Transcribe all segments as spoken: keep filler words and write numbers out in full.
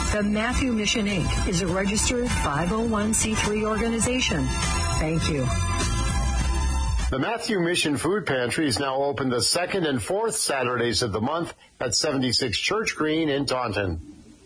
The Matthew Mission, Incorporated is a registered five oh one c three organization. Thank you. The Matthew Mission Food Pantry is now open the second and fourth Saturdays of the month at seventy-six Church Green in Taunton.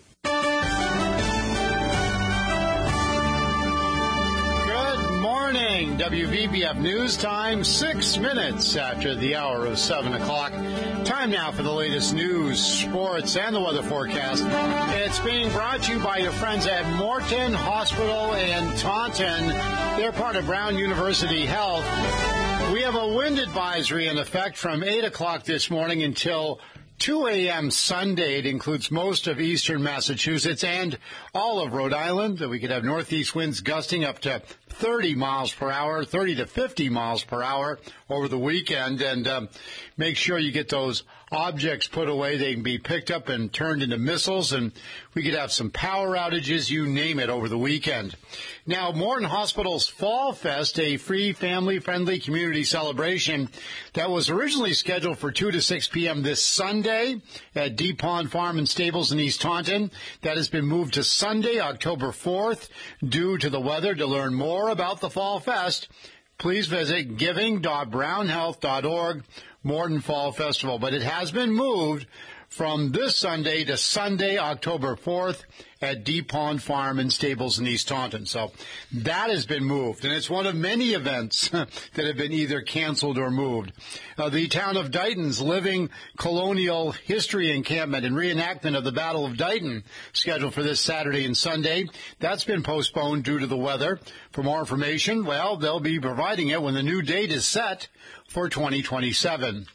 W V B F News Time, six minutes after the hour of seven o'clock. Time now for the latest news, sports, and the weather forecast. It's being brought to you by your friends at Morton Hospital in Taunton. They're part of Brown University Health. We have a wind advisory in effect from eight o'clock this morning until two a.m. Sunday. It includes most of eastern Massachusetts and all of Rhode Island. We could have northeast winds gusting up to thirty miles per hour, thirty to fifty miles per hour over the weekend. And um, make sure you get those objects put away. They can be picked up and turned into missiles, and we could have some power outages, you name it, over the weekend. Now, Morton Hospital's Fall Fest, a free, family-friendly community celebration that was originally scheduled for two to six p.m. this Sunday at Deep Pond Farm and Stables in East Taunton. That has been moved to Sunday, October fourth, due to the weather. To learn more about the Fall Fest, please visit giving dot brown health dot org, Morton Fall Festival. But it has been moved from this Sunday to Sunday, October fourth, at Deep Pond Farm and Stables in East Taunton. So that has been moved, and it's one of many events that have been either canceled or moved. Uh, the town of Dighton's Living Colonial History Encampment and reenactment of the Battle of Dighton, scheduled for this Saturday and Sunday, that's been postponed due to the weather. For more information, well, they'll be providing it when the new date is set for twenty twenty-seven.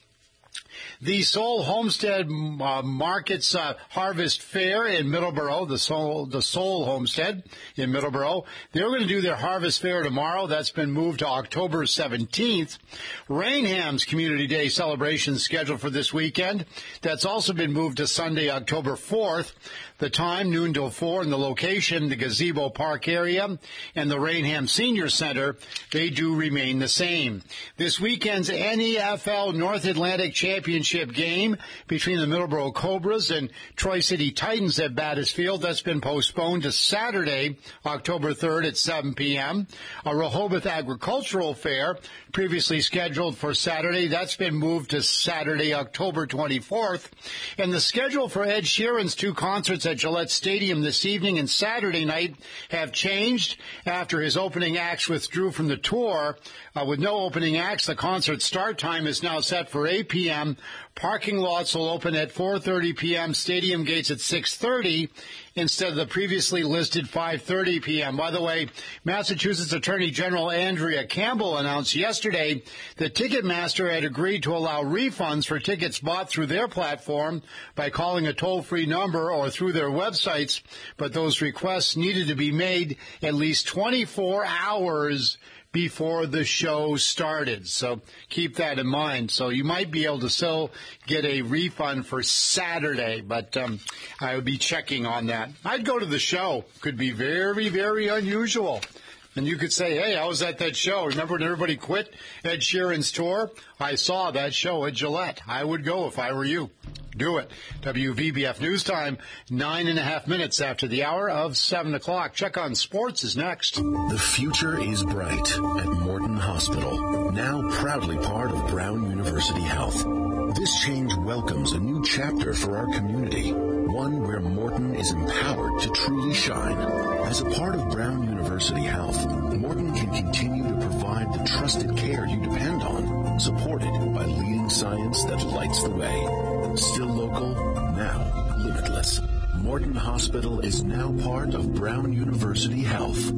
The Soul Homestead uh, Markets uh, Harvest Fair in Middleborough, the Soul, the Soul Homestead in Middleborough, they're going to do their Harvest Fair tomorrow. That's been moved to October seventeenth. Rainham's Community Day celebration scheduled for this weekend. That's also been moved to Sunday, October fourth. The time, noon till four, and the location, the Gazebo Park area and the Rainham Senior Center, they do remain the same. This weekend's N E F L North Atlantic Championship game between the Middleborough Cobras and Troy City Titans at Battis Field, that's been postponed to Saturday, October third at seven p.m. A Rehoboth Agricultural Fair, previously scheduled for Saturday, that's been moved to Saturday, October twenty-fourth. And the schedule for Ed Sheeran's two concerts at Gillette Stadium this evening and Saturday night have changed after his opening acts withdrew from the tour. Uh, with no opening acts, the concert start time is now set for eight p.m. Parking lots will open at four thirty p.m., stadium gates at six thirty instead of the previously listed five thirty p.m. By the way, Massachusetts Attorney General Andrea Campbell announced yesterday that Ticketmaster had agreed to allow refunds for tickets bought through their platform by calling a toll-free number or through their websites, but those requests needed to be made at least twenty-four hours before the show started. So keep that in mind. So you might be able to still get a refund for Saturday, but um, I would be checking on that. I'd go to the show. Could be very, very unusual. And you could say, hey, I was at that show. Remember when everybody quit Ed Sheeran's tour? I saw that show at Gillette. I would go if I were you. Do it. W V B F News Time, nine and a half minutes after the hour of seven o'clock. Check on Sports is next. The future is bright at Morton Hospital, now proudly part of Brown University Health. This change welcomes a new chapter for our community, one where Morton is empowered to truly shine. As a part of Brown University Health, Morton can continue to provide the trusted care you depend on, supported by leading science that lights the way. Still local, now limitless. Morton Hospital is now part of Brown University Health.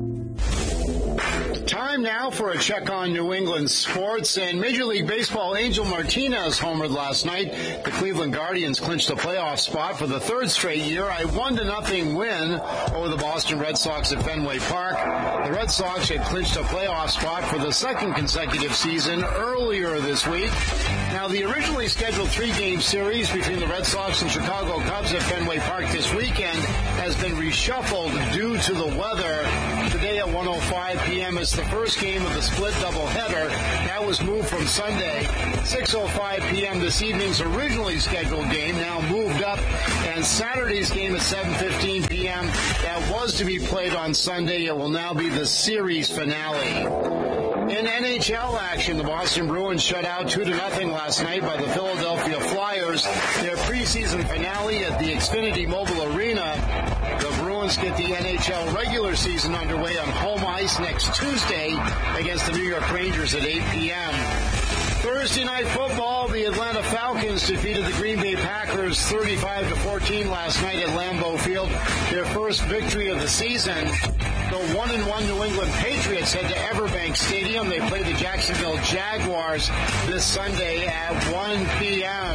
Time now for a check on New England sports. And Major League Baseball, Angel Martinez homered last night. The Cleveland Guardians clinched a playoff spot for the third straight year. A one to nothing win over the Boston Red Sox at Fenway Park. The Red Sox had clinched a playoff spot for the second consecutive season earlier this week. Now, the originally scheduled three-game series between the Red Sox and Chicago Cubs at Fenway Park this weekend has been reshuffled due to the weather. Today at one oh five p.m. is the first game of the split doubleheader. That was moved from Sunday. six oh five p.m. this evening's originally scheduled game, now moved up. And Saturday's game at seven fifteen p.m. that was to be played on Sunday. It will now be the series finale. In N H L action, the Boston Bruins shut out two to nothing last night by the Philadelphia Flyers. Their preseason finale at the Xfinity Mobile Arena. The Bruins get the N H L regular season underway on home ice next Tuesday against the New York Rangers at eight p.m. Thursday night football, the Atlanta Falcons defeated the Green Bay Packers thirty-five to fourteen last night at Lambeau Field, their first victory of the season. The one and one New England Patriots head to Everbank Stadium. They play the Jacksonville Jaguars this Sunday at one p.m.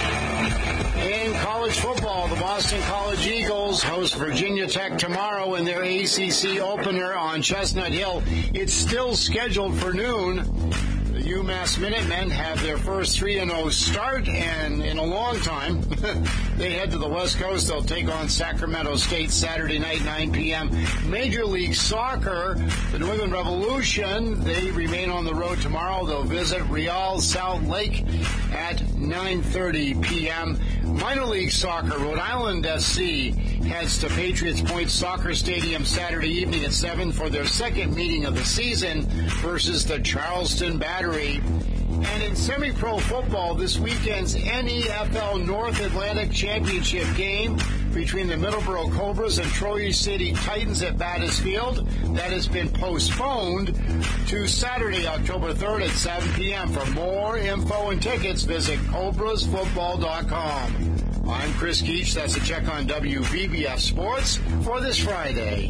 In college football, the Boston College Eagles host Virginia Tech tomorrow in their A C C opener on Chestnut Hill. It's still scheduled for noon. The UMass Minutemen have their first three and oh start, and in a long time, they head to the West Coast. They'll take on Sacramento State Saturday night, nine p.m. Major League Soccer, the New England Revolution, they remain on the road tomorrow. They'll visit Real Salt Lake at nine thirty p.m. Minor League Soccer, Rhode Island S C heads to Patriots Point Soccer Stadium Saturday evening at seven for their second meeting of the season versus the Charleston Battery. And in semi-pro football, this weekend's N E F L North Atlantic Championship game between the Middleborough Cobras and Troy City Titans at Battis Field, that has been postponed to Saturday, October third at seven p.m. For more info and tickets, visit cobras football dot com. I'm Chris Geach. That's a check on W V B F Sports for this Friday.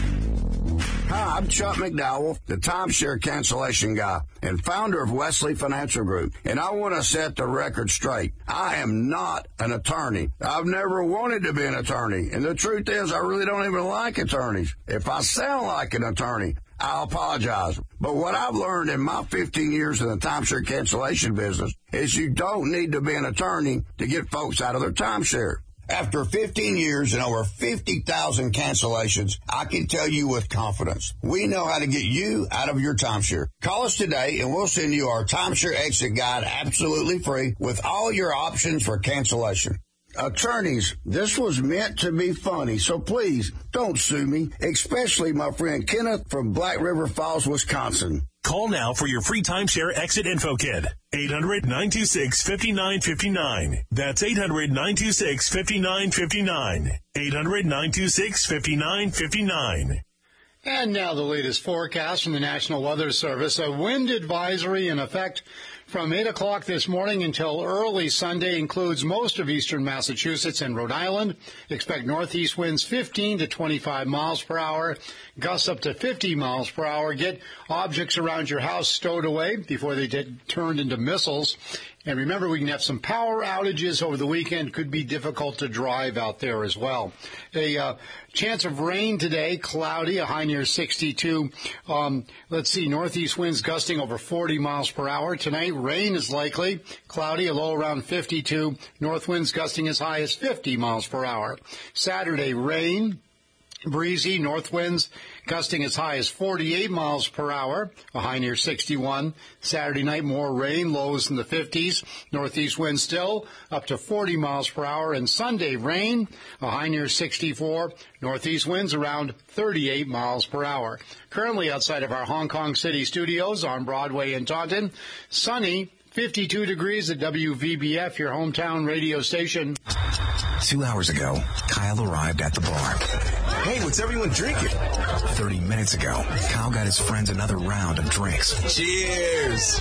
Hi, I'm Chuck McDowell, the timeshare cancellation guy and founder of Wesley Financial Group, and I want to set the record straight. I am not an attorney. I've never wanted to be an attorney, and the truth is I really don't even like attorneys. If I sound like an attorney, I apologize. But what I've learned in my fifteen years in the timeshare cancellation business is you don't need to be an attorney to get folks out of their timeshare. After fifteen years and over fifty thousand cancellations, I can tell you with confidence, we know how to get you out of your timeshare. Call us today and we'll send you our timeshare exit guide absolutely free with all your options for cancellation. Attorneys, this was meant to be funny, so please don't sue me, especially my friend Kenneth from Black River Falls, Wisconsin. Call now for your free timeshare exit info kit. eight hundred, nine two six, five nine five nine. That's eight hundred, nine two six, five nine five nine. eight hundred, nine two six, five nine five nine. And now the latest forecast from the National Weather Service. A wind advisory in effect from eight o'clock this morning until early Sunday includes most of eastern Massachusetts and Rhode Island. Expect northeast winds fifteen to twenty-five miles per hour, gusts up to fifty miles per hour. Get objects around your house stowed away before they get turned into missiles. And remember, we can have some power outages over the weekend. Could be difficult to drive out there as well. A uh, chance of rain today, cloudy, a high near sixty-two. Um, let's see, northeast winds gusting over forty miles per hour. Tonight, rain is likely, cloudy, a low around fifty-two. North winds gusting as high as fifty miles per hour. Saturday, rain. Breezy, north winds gusting as high as forty-eight miles per hour, a high near sixty-one. Saturday night, more rain, lows in the fifties. Northeast winds still up to forty miles per hour. And Sunday, rain, a high near sixty-four. Northeast winds around thirty-eight miles per hour. Currently outside of our Hong Kong City studios on Broadway in Taunton, sunny, fifty-two degrees at W V B F, your hometown radio station. Two hours ago, Kyle arrived at the bar. Hey, what's everyone drinking? Thirty minutes ago, Kyle got his friends another round of drinks. Cheers!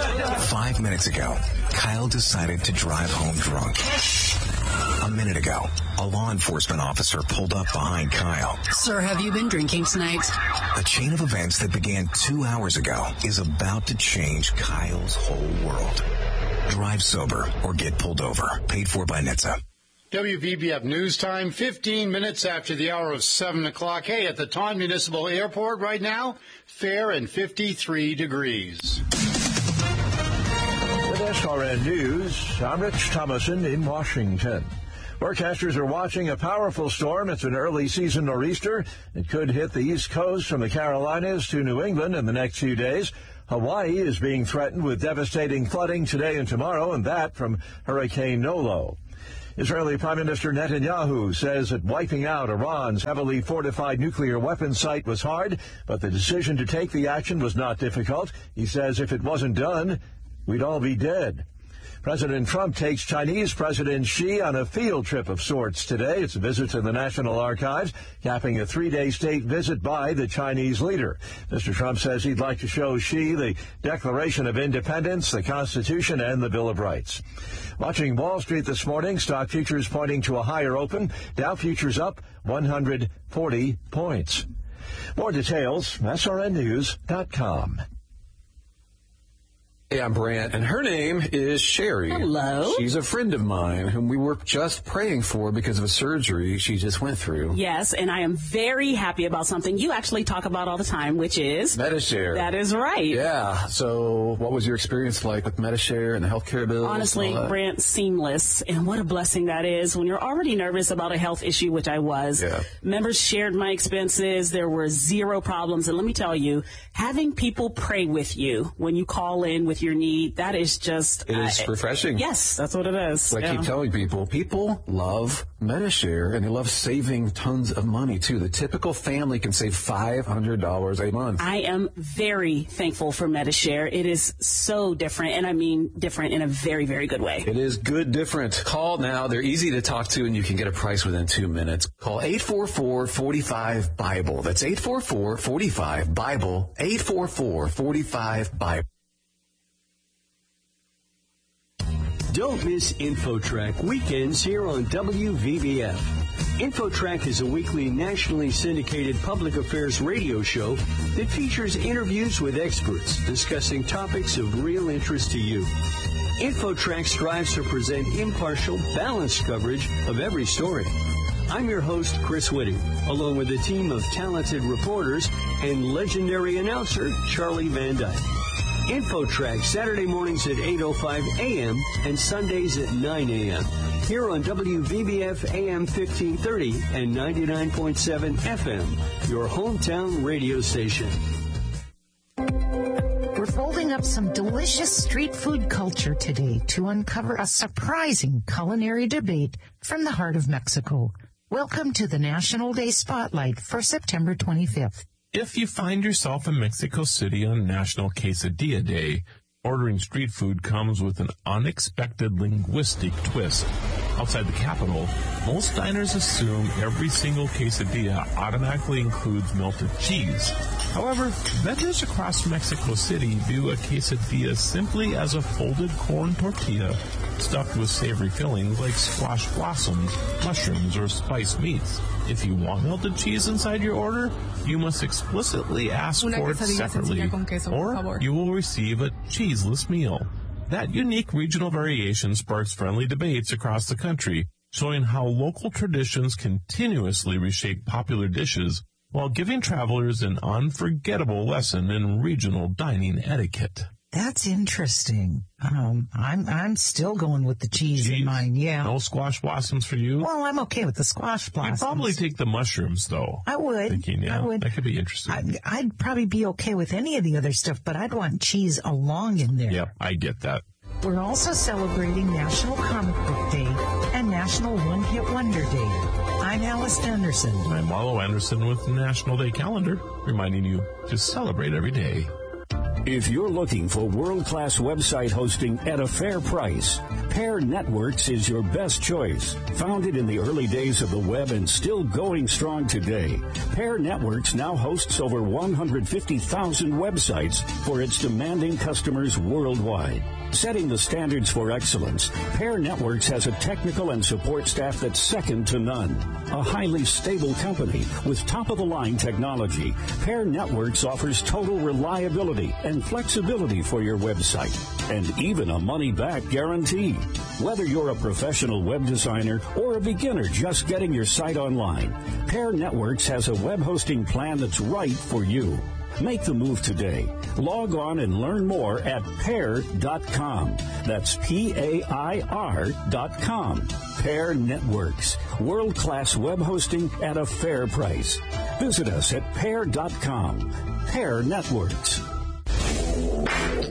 Five minutes ago, Kyle decided to drive home drunk. A minute ago, a law enforcement officer pulled up behind Kyle. Sir, have you been drinking tonight? A chain of events that began two hours ago is about to change Kyle's whole world. Drive sober or get pulled over. Paid for by N H T S A. W V B F News Time, fifteen minutes after the hour of seven o'clock. Hey, at the Taunton Municipal Airport right now, fair and fifty-three degrees. With S R N News, I'm Rich Thomason in Washington. Forecasters are watching a powerful storm. It's an early season nor'easter. It could hit the East Coast from the Carolinas to New England in the next few days. Hawaii is being threatened with devastating flooding today and tomorrow, and that from Hurricane Nolo. Israeli Prime Minister Netanyahu says that wiping out Iran's heavily fortified nuclear weapons site was hard, but the decision to take the action was not difficult. He says if it wasn't done, we'd all be dead. President Trump takes Chinese President Xi on a field trip of sorts today. It's a visit to the National Archives, capping a three-day state visit by the Chinese leader. Mister Trump says he'd like to show Xi the Declaration of Independence, the Constitution, and the Bill of Rights. Watching Wall Street this morning, stock futures pointing to a higher open. Dow futures up one hundred forty points. More details, S R N news dot com. Hey, I'm Brant, and her name is Sherry. Hello. She's a friend of mine whom we were just praying for because of a surgery she just went through. Yes, and I am very happy about something you actually talk about all the time, which is... Medi-Share. That is right. Yeah. So what was your experience like with Medi-Share and the healthcare bills? Honestly, Brant, seamless. And what a blessing that is when you're already nervous about a health issue, which I was. Yeah. Members shared my expenses. There were zero problems. And let me tell you, having people pray with you when you call in with your need, that is just... It is uh, refreshing. Yes, that's what it is. So I yeah. keep telling people, people love Medi-Share, and they love saving tons of money, too. The typical family can save five hundred dollars a month. I am very thankful for Medi-Share. It is so different, and I mean different in a very, very good way. It is good different. Call now. They're easy to talk to, and you can get a price within two minutes. Call eight four four, four five, BIBLE. That's eight four four, four five, BIBLE. eight four four, four five, BIBLE. Don't miss InfoTrack weekends here on W V B F. InfoTrack is a weekly nationally syndicated public affairs radio show that features interviews with experts discussing topics of real interest to you. InfoTrack strives to present impartial, balanced coverage of every story. I'm your host, Chris Whitting, along with a team of talented reporters and legendary announcer, Charlie Van Dyke. InfoTrack, Saturday mornings at eight oh five a.m. and Sundays at nine a.m. here on W V B F A M fifteen thirty and ninety-nine point seven F M, your hometown radio station. We're folding up some delicious street food culture today to uncover a surprising culinary debate from the heart of Mexico. Welcome to the National Day Spotlight for September twenty-fifth. If you find yourself in Mexico City on National Quesadilla Day, ordering street food comes with an unexpected linguistic twist. Outside the capital, most diners assume every single quesadilla automatically includes melted cheese. However, vendors across Mexico City view a quesadilla simply as a folded corn tortilla stuffed with savory fillings like squash blossoms, mushrooms, or spiced meats. If you want melted cheese inside your order, you must explicitly ask for it separately, or you will receive a cheeseless meal. That unique regional variation sparks friendly debates across the country, showing how local traditions continuously reshape popular dishes while giving travelers an unforgettable lesson in regional dining etiquette. That's interesting. Um, I'm I'm still going with the cheese, cheese in mine, yeah. No squash blossoms for you? Well, I'm okay with the squash blossoms. You'd probably take the mushrooms, though. I would. Thinking, yeah, I would. That could be interesting. I'd, I'd probably be okay with any of the other stuff, but I'd want cheese along in there. Yeah, I get that. We're also celebrating National Comic Book Day and National One Hit Wonder Day. I'm Alice Anderson. I'm Wallow Anderson with the National Day Calendar, reminding you to celebrate every day. If you're looking for world-class website hosting at a fair price, Pair Networks is your best choice. Founded in the early days of the web and still going strong today, Pair Networks now hosts over one hundred fifty thousand websites for its demanding customers worldwide. Setting the standards for excellence, Pair Networks has a technical and support staff that's second to none. A highly stable company with top-of-the-line technology, Pair Networks offers total reliability and flexibility for your website, and even a money-back guarantee. Whether you're a professional web designer or a beginner just getting your site online, Pair Networks has a web hosting plan that's right for you. Make the move today. Log on and learn more at pair dot com. That's P A I R dot com. Pair Networks. World-class web hosting at a fair price. Visit us at pair dot com. Pair Networks.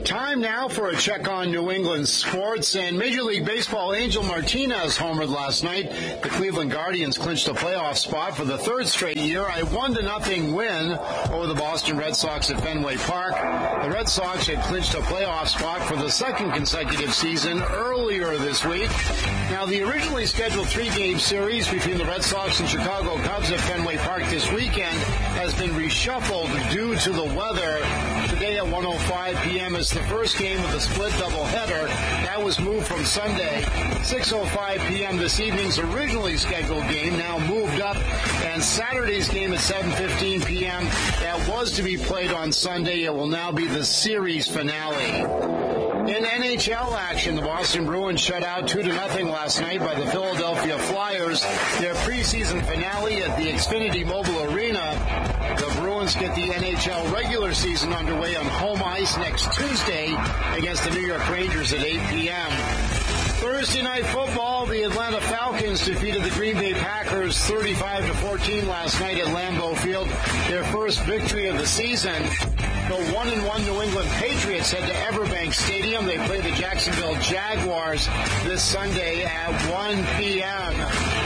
Time now for a check on New England sports. And Major League Baseball, Angel Martinez homered last night. The Cleveland Guardians clinched a playoff spot for the third straight year. A one to nothing win over the Boston Red Sox at Fenway Park. The Red Sox had clinched a playoff spot for the second consecutive season earlier this week. Now, the originally scheduled three-game series between the Red Sox and Chicago Cubs at Fenway Park this weekend has been reshuffled due to the weather. Today at one oh five p.m. is the first game of the split doubleheader. That was moved from Sunday. six oh five p.m. this evening's originally scheduled game now moved up, and Saturday's game at seven fifteen p.m. that was to be played on Sunday. It will now be the series finale. In N H L action, the Boston Bruins shut out two to nothing last night by the Philadelphia Flyers. Their preseason finale at the Xfinity Mobile Arena. The Bruins get the N H L regular season underway on home ice next Tuesday against the New York Rangers at eight p.m. Thursday night football, the Atlanta Falcons defeated the Green Bay Packers thirty-five to fourteen last night at Lambeau Field, their first victory of the season. The one and one New England Patriots head to Everbank Stadium. They play the Jacksonville Jaguars this Sunday at one p.m.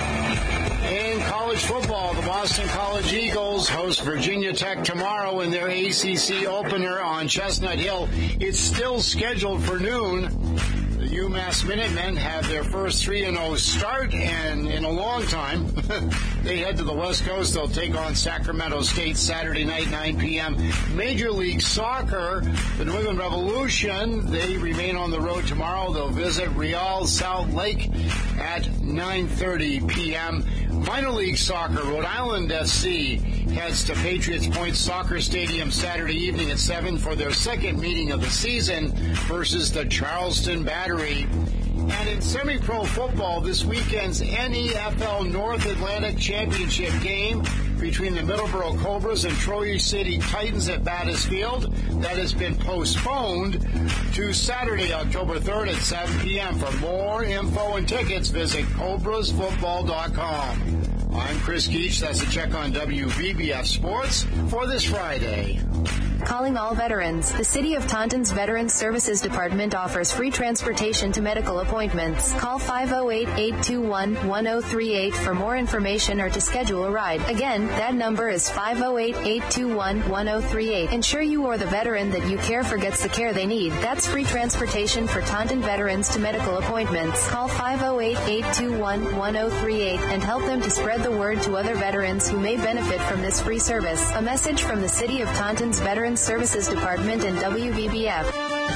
In college football, the Boston College Eagles host Virginia Tech tomorrow in their A C C opener on Chestnut Hill. It's still scheduled for noon. The UMass Minutemen have their first three and oh start, and in a long time, they head to the West Coast. They'll take on Sacramento State Saturday night, nine p.m. Major League Soccer, the New England Revolution, they remain on the road tomorrow. They'll visit Real Salt Lake at nine thirty p.m. Minor League Soccer, Rhode Island F C heads to Patriots Point Soccer Stadium Saturday evening at seven for their second meeting of the season versus the Charleston Battery. And in semi-pro football, this weekend's N E F L North Atlantic Championship game between the Middleborough Cobras and Troy City Titans at Battis Field, that has been postponed to Saturday, October third at seven p.m. For more info and tickets, visit cobras football dot com. I'm Chris Keach. That's a check on W V B F Sports for this Friday. Calling all veterans. The City of Taunton's Veterans Services Department offers free transportation to medical appointments. Call five oh eight, eight two one, one oh three eight for more information or to schedule a ride. Again, that number is five oh eight, eight two one, one oh three eight. Ensure you or the veteran that you care for gets the care they need. That's free transportation for Taunton veterans to medical appointments. Call five oh eight, eight two one, one oh three eight and help them to spread the word to other veterans who may benefit from this free service. A message from the City of Taunton's Veterans Services Department and W V B F.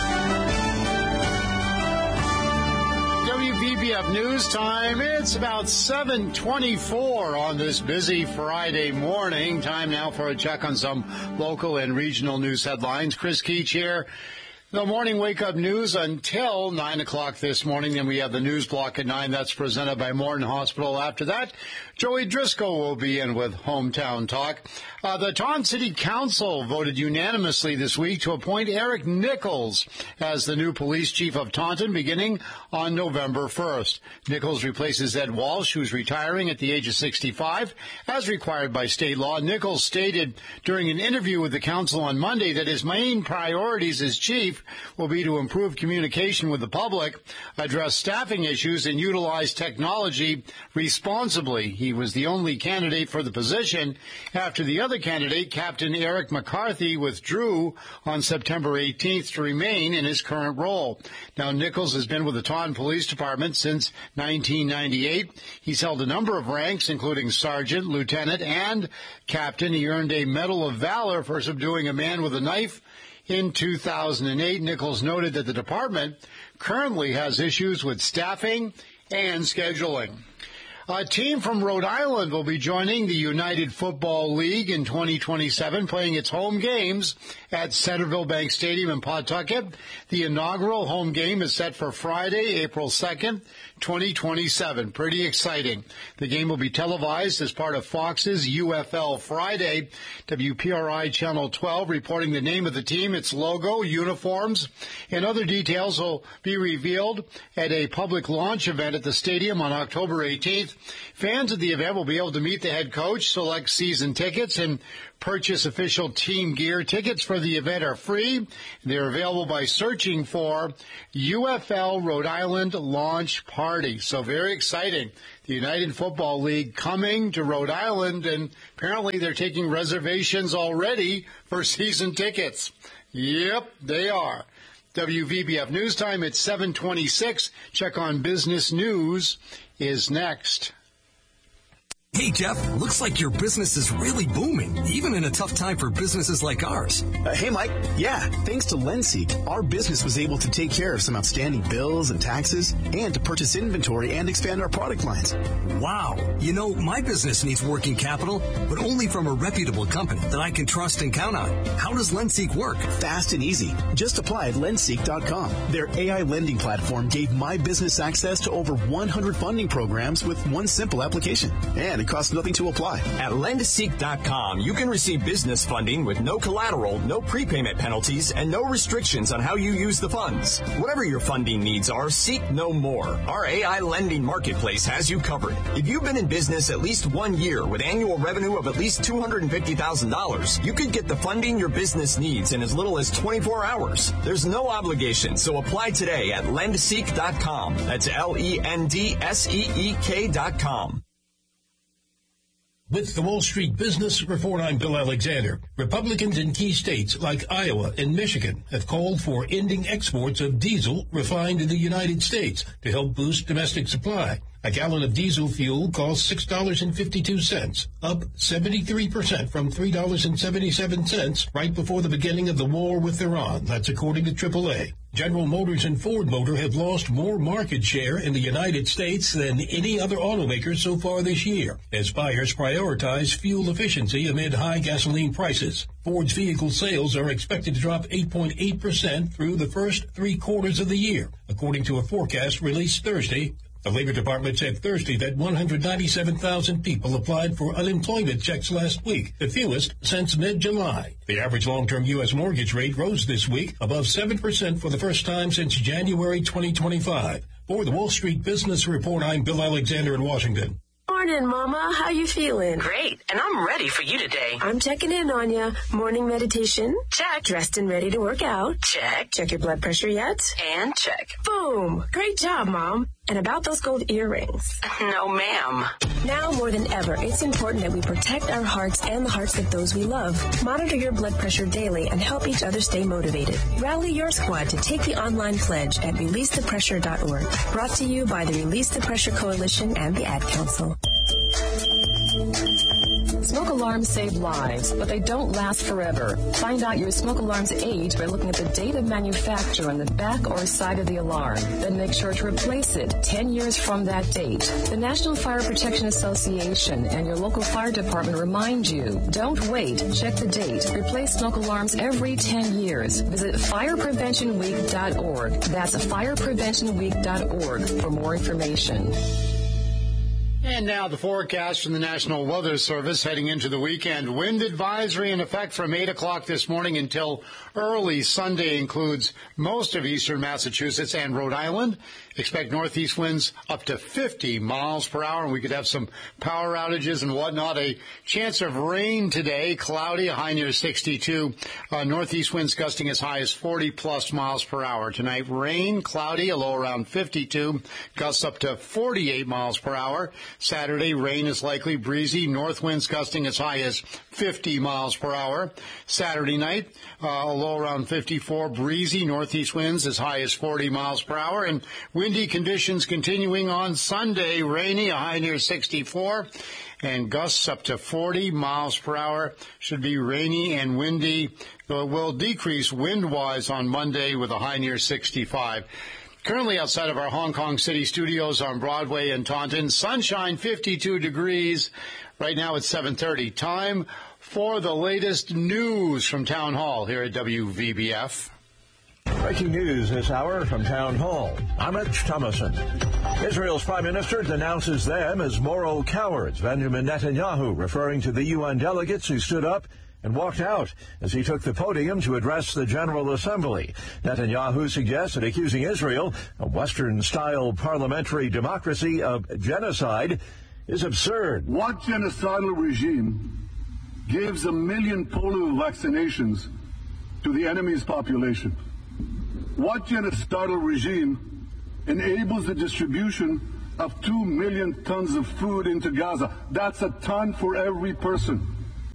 W V B F News Time. It's about seven twenty-four on this busy Friday morning. Time now for a check on some local and regional news headlines. Chris Keach here. The morning wake-up news until nine o'clock this morning. Then we have the news block at nine. That's presented by Morton Hospital. After that, Joey Driscoll will be in with Hometown Talk. Uh, the Taunton City Council voted unanimously this week to appoint Eric Nichols as the new police chief of Taunton beginning on November first. Nichols replaces Ed Walsh, who's retiring at the age of sixty-five, as required by state law. Nichols stated during an interview with the council on Monday that his main priorities as chief will be to improve communication with the public, address staffing issues, and utilize technology responsibly. He was the only candidate for the position after the other candidate, Captain Eric McCarthy, withdrew on September eighteenth to remain in his current role. Now, Nichols has been with the Taunton Police Department since nineteen ninety-eight. He's held a number of ranks, including sergeant, lieutenant, and captain. He earned a Medal of Valor for subduing a man with a knife in two thousand eight. Nichols noted that the department currently has issues with staffing and scheduling. A team from Rhode Island will be joining the United Football League in twenty twenty-seven, playing its home games at Centerville Bank Stadium in Pawtucket. The inaugural home game is set for Friday, April second, twenty twenty-seven. Pretty exciting. The game will be televised as part of Fox's U F L Friday. W P R I Channel twelve reporting the name of the team, its logo, uniforms, and other details will be revealed at a public launch event at the stadium on October eighteenth. ninth. Fans of the event will be able to meet the head coach, select season tickets, and purchase official team gear. Tickets for the event are free. They're available by searching for U F L Rhode Island Launch Party. So very exciting. The United Football League coming to Rhode Island, and apparently they're taking reservations already for season tickets. Yep, they are. W V B F News Time at seven twenty-six. Check on Business News is next. Hey, Jeff, looks like your business is really booming, even in a tough time for businesses like ours. Uh, hey, Mike. Yeah, thanks to LendSeek, our business was able to take care of some outstanding bills and taxes and to purchase inventory and expand our product lines. Wow. You know, my business needs working capital, but only from a reputable company that I can trust and count on. How does LendSeek work? Fast and easy. Just apply at lendseek dot com. Their A I lending platform gave my business access to over one hundred funding programs with one simple application. And it costs nothing to apply. At lendseek dot com, you can receive business funding with no collateral, no prepayment penalties, and no restrictions on how you use the funds. Whatever your funding needs are, seek no more. Our A I lending marketplace has you covered. If you've been in business at least one year with annual revenue of at least two hundred fifty thousand dollars, you could get the funding your business needs in as little as twenty-four hours. There's no obligation, so apply today at lendseek dot com. That's L E N D S E E K dot com. With the Wall Street Business Report, I'm Bill Alexander. Republicans in key states like Iowa and Michigan have called for ending exports of diesel refined in the United States to help boost domestic supply. A gallon of diesel fuel costs six dollars and fifty-two cents, up seventy-three percent from three dollars and seventy-seven cents right before the beginning of the war with Iran. That's according to triple A. General Motors and Ford Motor have lost more market share in the United States than any other automaker so far this year, as buyers prioritize fuel efficiency amid high gasoline prices. Ford's vehicle sales are expected to drop eight point eight percent through the first three quarters of the year, according to a forecast released Thursday. The Labor Department said Thursday that one hundred ninety-seven thousand people applied for unemployment checks last week, the fewest since mid-July. The average long-term U S mortgage rate rose this week, above seven percent for the first time since January twenty twenty-five. For the Wall Street Business Report, I'm Bill Alexander in Washington. Morning, Mama. How you feeling? Great, and I'm ready for you today. I'm checking in on ya. Morning meditation? Check. Dressed and ready to work out? Check. Check your blood pressure yet? And check. Boom. Great job, Mom. And about those gold earrings? No, ma'am. Now more than ever, it's important that we protect our hearts and the hearts of those we love. Monitor your blood pressure daily and help each other stay motivated. Rally your squad to take the online pledge at release the pressure dot org. Brought to you by the Release the Pressure Coalition and the Ad Council. Smoke alarms save lives, but they don't last forever. Find out your smoke alarm's age by looking at the date of manufacture on the back or side of the alarm. Then make sure to replace it ten years from that date. The National Fire Protection Association and your local fire department remind you, don't wait. Check the date. Replace smoke alarms every ten years. Visit fire prevention week dot org. That's fire prevention week dot org for more information. And now the forecast from the National Weather Service heading into the weekend. Wind advisory in effect from eight o'clock this morning until early Sunday includes most of eastern Massachusetts and Rhode Island. Expect northeast winds up to fifty miles per hour, and we could have some power outages and whatnot. A chance of rain today, cloudy, a high near sixty-two. Uh, northeast winds gusting as high as forty plus miles per hour. Tonight, rain, cloudy, a low around fifty-two, gusts up to forty-eight miles per hour. Saturday, rain is likely, breezy, north winds gusting as high as fifty miles per hour. Saturday night, uh, a low around fifty-four, breezy, northeast winds as high as forty miles per hour, and windy conditions continuing on Sunday, rainy, a high near sixty-four, and gusts up to forty miles per hour. Should be rainy and windy, though it will decrease wind-wise on Monday with a high near sixty-five. Currently outside of our Hong Kong City studios on Broadway in Taunton, sunshine, fifty-two degrees. Right now it's seven thirty. Time for the latest news from Town Hall here at W V B F. Breaking news this hour from Town Hall. I'm Rich Thomason. Israel's prime minister denounces them as moral cowards. Benjamin Netanyahu referring to the U N delegates who stood up and walked out as he took the podium to address the General Assembly. Netanyahu suggested accusing Israel, a Western-style parliamentary democracy, of genocide is absurd. What genocidal regime gives a million polio vaccinations to the enemy's population? What genocidal regime enables the distribution of two million tons of food into Gaza? That's a ton for every person.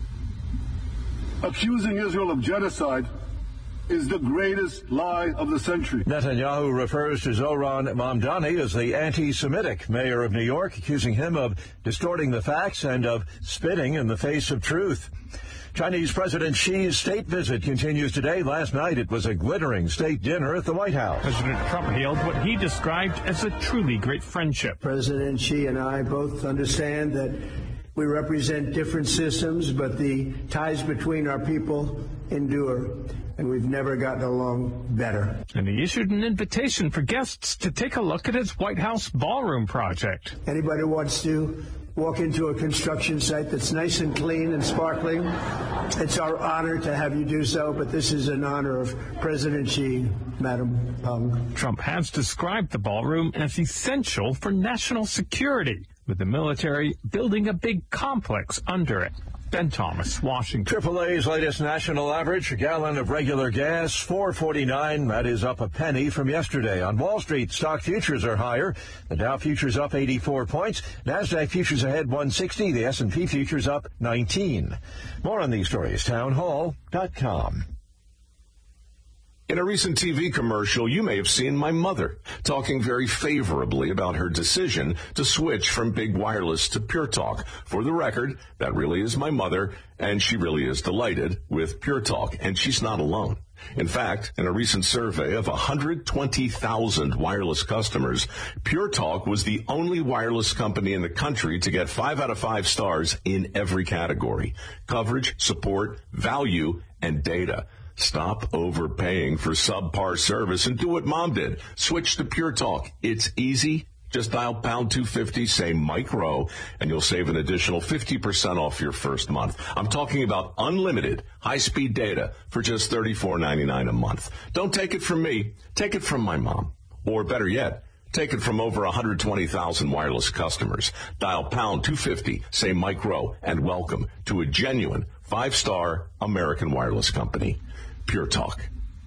Accusing Israel of genocide is the greatest lie of the century. Netanyahu refers to Zohran Mamdani as the anti-Semitic mayor of New York, accusing him of distorting the facts and of spitting in the face of truth. Chinese President Xi's state visit continues today. Last night it was a glittering state dinner at the White House. President Trump hailed what he described as a truly great friendship. President Xi and I both understand that we represent different systems, but the ties between our people endure, and we've never gotten along better. And he issued an invitation for guests to take a look at his White House ballroom project. Anybody who wants to walk into a construction site that's nice and clean and sparkling, it's our honor to have you do so, but this is in honor of President Xi, Madam Peng. Trump has described the ballroom as essential for national security, with the military building a big complex under it. Ben Thomas, Washington. triple A's latest national average, a gallon of regular gas, four forty-nine. That is up a penny from yesterday. On Wall Street, stock futures are higher. The Dow futures up eighty-four points. NASDAQ futures ahead one sixty. The S and P futures up nineteen. More on these stories, town hall dot com. In a recent T V commercial, you may have seen my mother talking very favorably about her decision to switch from big wireless to Pure Talk. For the record, that really is my mother, and she really is delighted with Pure Talk, and she's not alone. In fact, in a recent survey of one hundred twenty thousand wireless customers, Pure Talk was the only wireless company in the country to get five out of five stars in every category: coverage, support, value, and data. Stop overpaying for subpar service and do what Mom did. Switch to Pure Talk. It's easy. Just dial pound two fifty, say micro, and you'll save an additional fifty percent off your first month. I'm talking about unlimited high-speed data for just thirty-four ninety-nine a month. Don't take it from me. Take it from my mom. Or better yet, take it from over one hundred twenty thousand wireless customers. Dial pound two fifty, say micro, and welcome to a genuine five-star American wireless company. Pure Talk.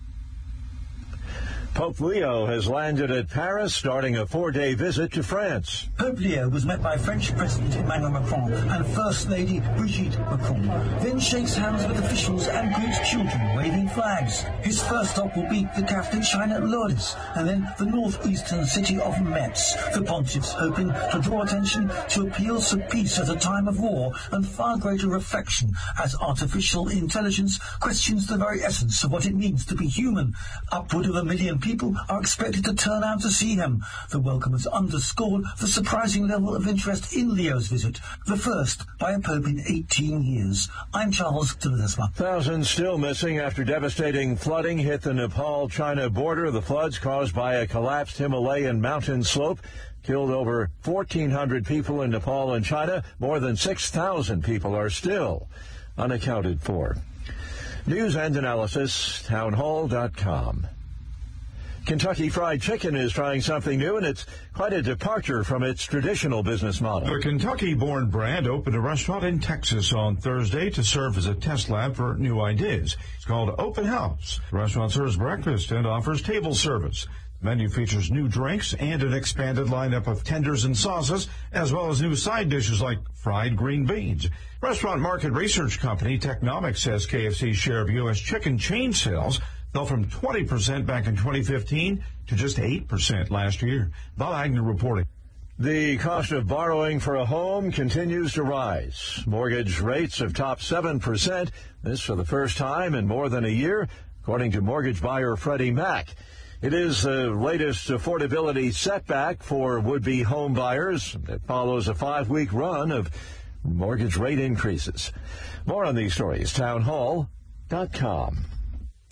Pope Leo has landed at Paris, starting a four-day visit to France. Pope Leo was met by French President Emmanuel Macron and First Lady Brigitte Macron, then shakes hands with officials and greets children waving flags. His first stop will be the capital in China, Lourdes, and then the northeastern city of Metz. The pontiffs hoping to draw attention to appeals for peace at a time of war and far greater reflection as artificial intelligence questions the very essence of what it means to be human. Upward of a million people are expected to turn out to see him. The welcomers underscored the surprising level of interest in Leo's visit, the first by a pope in eighteen years. I'm Charles de Ledesma. Thousands still missing after devastating flooding hit the Nepal-China border. The floods caused by a collapsed Himalayan mountain slope killed over fourteen hundred people in Nepal and China. More than six thousand people are still unaccounted for. News and analysis, town hall dot com. Kentucky Fried Chicken is trying something new, and it's quite a departure from its traditional business model. The Kentucky-born brand opened a restaurant in Texas on Thursday to serve as a test lab for new ideas. It's called Open House. The restaurant serves breakfast and offers table service. The menu features new drinks and an expanded lineup of tenders and sauces, as well as new side dishes like fried green beans. Restaurant market research company Technomics says K F C's share of U S chicken chain sales fell from twenty percent back in twenty fifteen to just eight percent last year. Bob Agnew reporting. The cost of borrowing for a home continues to rise. Mortgage rates have topped seven percent. This for the first time in more than a year, according to mortgage buyer Freddie Mac. It is the latest affordability setback for would-be home buyers. It follows a five-week run of mortgage rate increases. More on these stories, town hall dot com.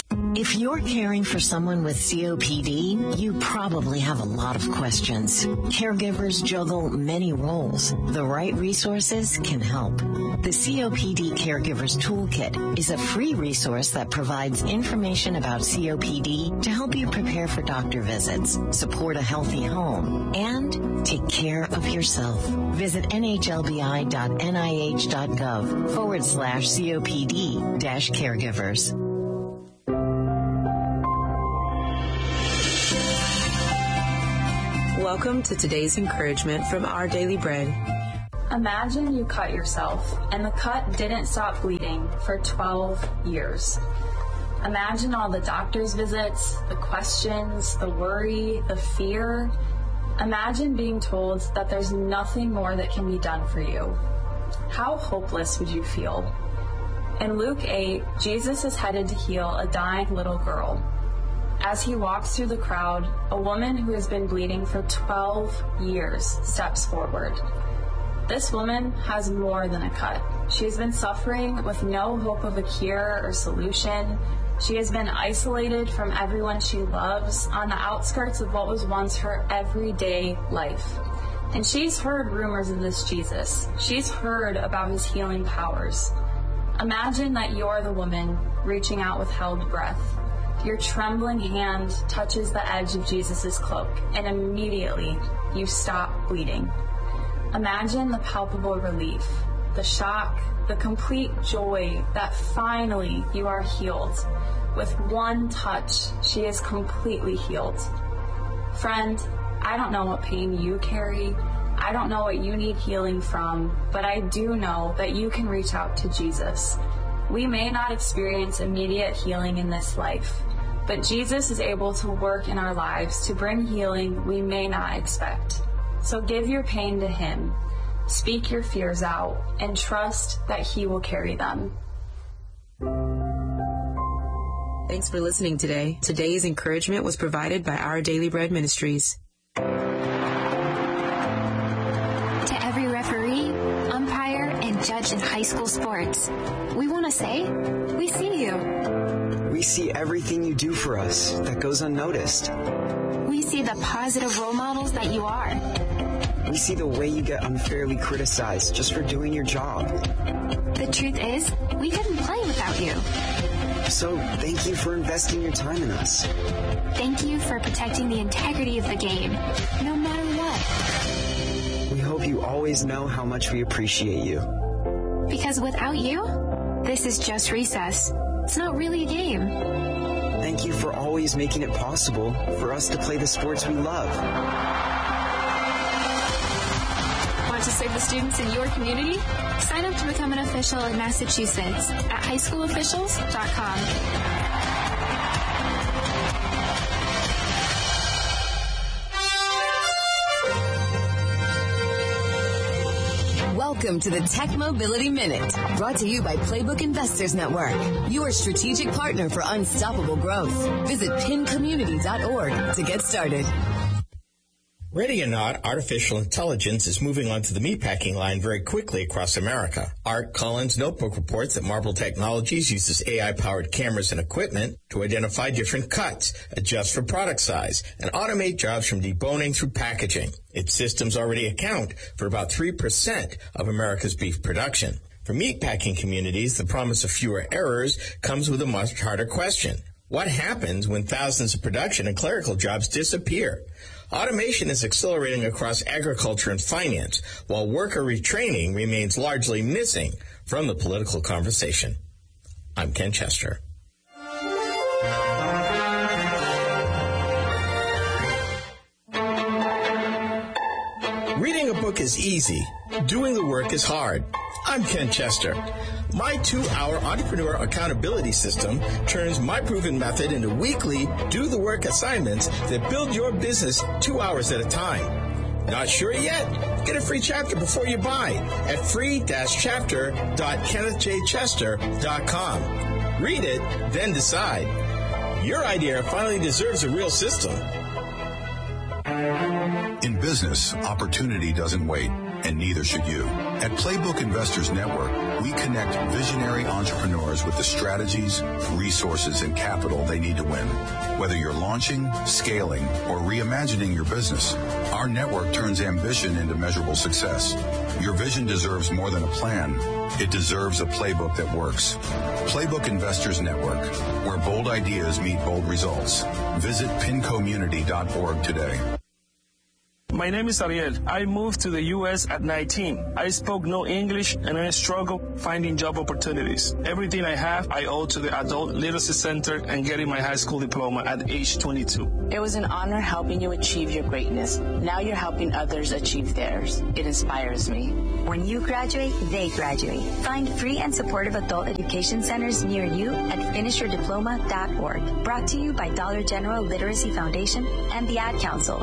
If you're caring for someone with C O P D, you probably have a lot of questions. Caregivers juggle many roles. The right resources can help. The C O P D Caregivers Toolkit is a free resource that provides information about C O P D to help you prepare for doctor visits, support a healthy home, and take care of yourself. Visit nhlbi.nih.gov forward slash COPD dash caregivers. Welcome to today's encouragement from Our Daily Bread. Imagine you cut yourself and the cut didn't stop bleeding for twelve years. Imagine all the doctor's visits, the questions, the worry, the fear. Imagine being told that there's nothing more that can be done for you. How hopeless would you feel? In Luke eight, Jesus is headed to heal a dying little girl. As he walks through the crowd, a woman who has been bleeding for twelve years steps forward. This woman has more than a cut. She has been suffering with no hope of a cure or solution. She has been isolated from everyone she loves on the outskirts of what was once her everyday life. And she's heard rumors of this Jesus. She's heard about his healing powers. Imagine that you're the woman reaching out with held breath. Your trembling hand touches the edge of Jesus' cloak, and immediately you stop bleeding. Imagine the palpable relief, the shock, the complete joy that finally you are healed. With one touch, she is completely healed. Friend, I don't know what pain you carry. I don't know what you need healing from, but I do know that you can reach out to Jesus. We may not experience immediate healing in this life, but Jesus is able to work in our lives to bring healing we may not expect. So give your pain to him, speak your fears out, and trust that he will carry them. Thanks for listening today. Today's encouragement was provided by Our Daily Bread Ministries. To every referee, umpire, and judge in high school sports, we want to say, we see you. We see everything you do for us that goes unnoticed. We see the positive role models that you are. We see the way you get unfairly criticized just for doing your job. The truth is, we couldn't play without you. So thank you for investing your time in us. Thank you for protecting the integrity of the game, no matter what. We hope you always know how much we appreciate you. Because without you, this is just recess. It's not really a game. Thank you for always making it possible for us to play the sports we love. Want to serve the students in your community? Sign up to become an official in Massachusetts at high school officials dot com. Welcome to the Tech Mobility Minute, brought to you by Playbook Investors Network, your strategic partner for unstoppable growth. Visit pin community dot org to get started. Ready or not, artificial intelligence is moving onto the meatpacking line very quickly across America. Art Cullen's notebook reports that Marble Technologies uses A I-powered cameras and equipment to identify different cuts, adjust for product size, and automate jobs from deboning through packaging. Its systems already account for about three percent of America's beef production. For meatpacking communities, the promise of fewer errors comes with a much harder question. What happens when thousands of production and clerical jobs disappear? Automation is accelerating across agriculture and finance, while worker retraining remains largely missing from the political conversation. I'm Ken Chester. Reading a book is easy. Doing the work is hard. I'm Ken Chester. My two-hour entrepreneur accountability system turns my proven method into weekly do-the-work assignments that build your business two hours at a time. Not sure yet? Get a free chapter before you buy at free dash chapter dot kenneth j chester dot com. Read it, then decide. Your idea finally deserves a real system. In business, opportunity doesn't wait, and neither should you. At Playbook Investors Network, we connect visionary entrepreneurs with the strategies, resources, and capital they need to win. Whether you're launching, scaling, or reimagining your business, our network turns ambition into measurable success. Your vision deserves more than a plan. It deserves a playbook that works. Playbook Investors Network, where bold ideas meet bold results. Visit pincommunity dot org today. My name is Ariel. I moved to the U S at nineteen. I spoke no English and I struggled finding job opportunities. Everything I have, I owe to the Adult Literacy Center and getting my high school diploma at age twenty-two. It was an honor helping you achieve your greatness. Now you're helping others achieve theirs. It inspires me. When you graduate, they graduate. Find free and supportive adult education centers near you at finish your diploma dot org. Brought to you by Dollar General Literacy Foundation and the Ad Council.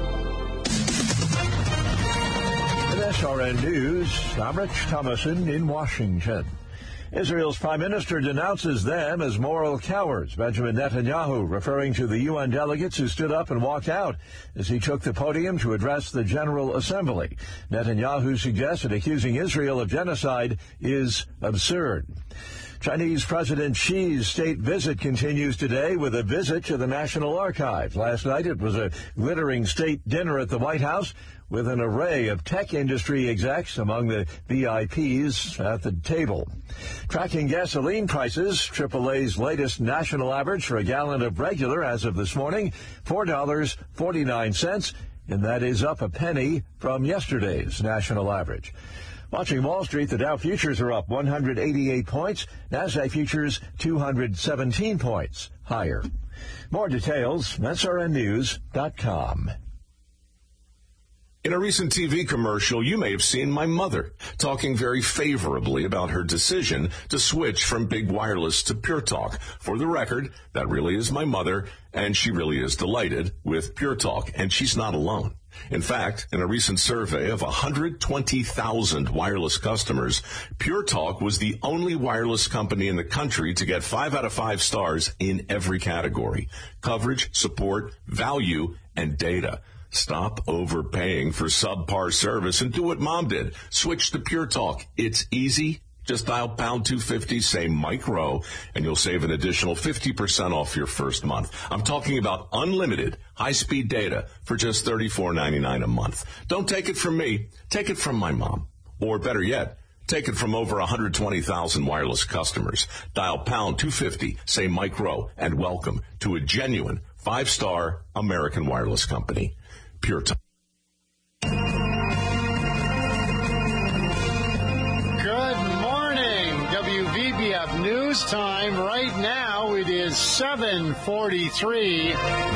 S R N News, I'm Rich Thomason in Washington. Israel's prime minister denounces them as moral cowards, Benjamin Netanyahu, referring to the U N delegates who stood up and walked out as he took the podium to address the General Assembly. Netanyahu suggested accusing Israel of genocide is absurd. Chinese President Xi's state visit continues today with a visit to the National Archives. Last night it was a glittering state dinner at the White House with an array of tech industry execs among the V I Ps at the table. Tracking gasoline prices, triple A's latest national average for a gallon of regular as of this morning, four dollars and forty-nine cents, and that is up a penny from yesterday's national average. Watching Wall Street, the Dow futures are up one hundred eighty-eight points, NASDAQ futures two hundred seventeen points higher. More details, S R N news dot com. In a recent T V commercial, you may have seen my mother talking very favorably about her decision to switch from Big Wireless to Pure Talk. For the record, that really is my mother, and she really is delighted with Pure Talk, and she's not alone. In fact, in a recent survey of one hundred twenty thousand wireless customers, Pure Talk was the only wireless company in the country to get five out of five stars in every category: coverage, support, value, and data. Stop overpaying for subpar service and do what Mom did. Switch to Pure Talk. It's easy. Just dial pound two fifty, say Mike Rowe, and you'll save an additional fifty percent off your first month. I'm talking about unlimited high-speed data for just thirty-four ninety-nine a month. Don't take it from me. Take it from my mom. Or better yet, take it from over one hundred twenty thousand wireless customers. Dial pound two fifty, say Mike Rowe, and welcome to a genuine five-star American wireless company. Pure Talk. Good morning, W V B F News Time. Right now it is seven forty-three,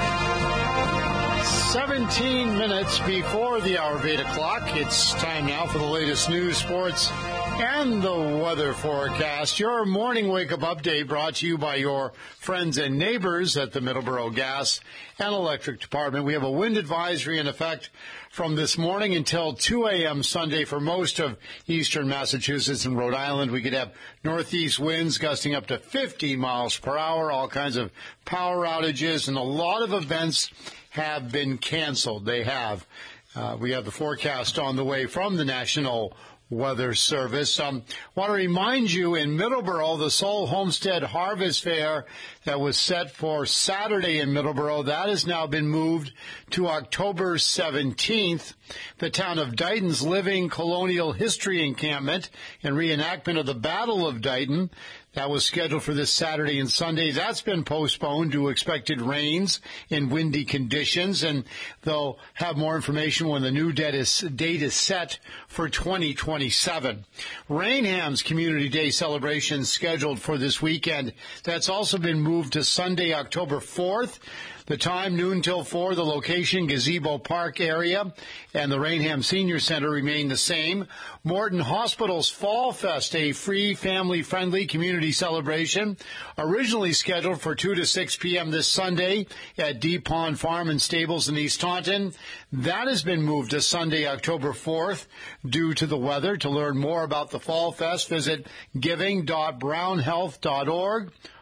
seventeen minutes before the hour of eight o'clock. It's time now for the latest news, sports, and the weather forecast. Your morning wake-up update brought to you by your friends and neighbors at the Middleborough Gas and Electric Department. We have a wind advisory in effect from this morning until two a.m. Sunday for most of eastern Massachusetts and Rhode Island. We could have northeast winds gusting up to fifty miles per hour, all kinds of power outages, and a lot of events have been canceled. They have. Uh, we have the forecast on the way from the National Weather Service. Um, want to remind you, in Middleborough, the Soul Homestead Harvest Fair that was set for Saturday in Middleborough, that has now been moved to October seventeenth. The town of Dighton's Living Colonial History Encampment and reenactment of the Battle of Dighton, that was scheduled for this Saturday and Sunday. That's been postponed due to expected rains and windy conditions, and they'll have more information when the new date is, date is set for twenty twenty-seven. Rainham's Community Day celebration scheduled for this weekend. That's also been moved to Sunday, October fourth. The time, noon till four. The location, Gazebo Park area, and the Rainham Senior Center remain the same. Morton Hospital's Fall Fest, a free, family-friendly community celebration, originally scheduled for two to six p.m. this Sunday at Deep Pond Farm and Stables in East Taunton. That has been moved to Sunday, October fourth, due to the weather. To learn more about the Fall Fest, visit giving dot brown health dot org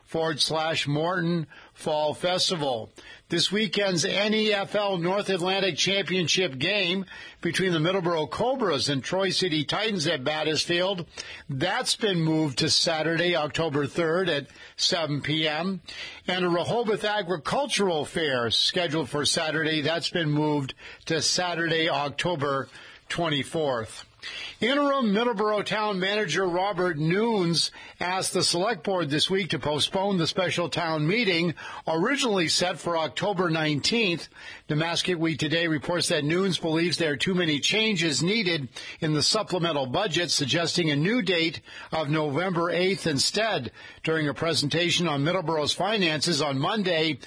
forward slash Morton Fall Festival. This weekend's N E F L North Atlantic Championship game between the Middleborough Cobras and Troy City Titans at Battisfield, that's been moved to Saturday, October third at seven p.m. And a Rehoboth Agricultural Fair scheduled for Saturday, that's been moved to Saturday, October twenty-fourth. Interim Middleborough Town Manager Robert Nunes asked the Select Board this week to postpone the special town meeting originally set for October nineteenth. Damascus Week Today reports that Nunes believes there are too many changes needed in the supplemental budget, suggesting a new date of November eighth instead. During a presentation on Middleborough's finances on Monday,